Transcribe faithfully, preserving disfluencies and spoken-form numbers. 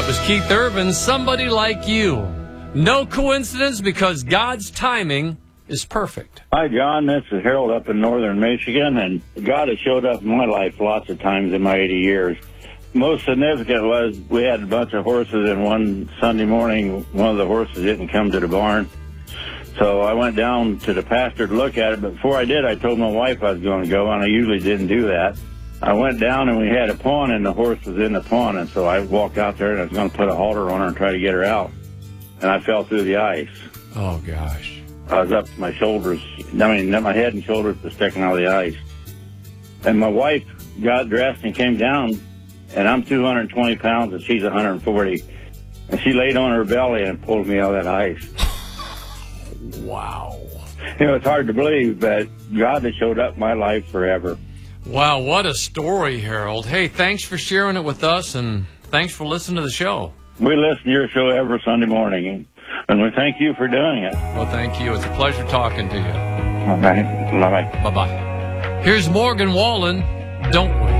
That was Keith Urban, Somebody Like You. No coincidence, because God's timing is perfect. Hi, John. This is Harold up in northern Michigan, and God has showed up in my life lots of times in my eighty years. Most significant was we had a bunch of horses, and one Sunday morning, one of the horses didn't come to the barn. So I went down to the pasture to look at it, but before I did, I told my wife I was going to go, and I usually didn't do that. I went down, and we had a pond, and the horse was in the pond, and so I walked out there, and I was going to put a halter on her and try to get her out. And I fell through the ice. Oh, gosh. I was up to my shoulders. I mean, my head and shoulders were sticking out of the ice. And my wife got dressed and came down, and I'm two hundred twenty pounds, and she's one hundred forty. And she laid on her belly and pulled me out of that ice. Wow. You know, it's hard to believe, but God has showed up in my life forever. Wow, what a story, Harold. Hey, thanks for sharing it with us, and thanks for listening to the show. We listen to your show every Sunday morning, and we thank you for doing it. Well, thank you. It's a pleasure talking to you. All right. Bye-bye. Bye-bye. Here's Morgan Wallen, Don't We?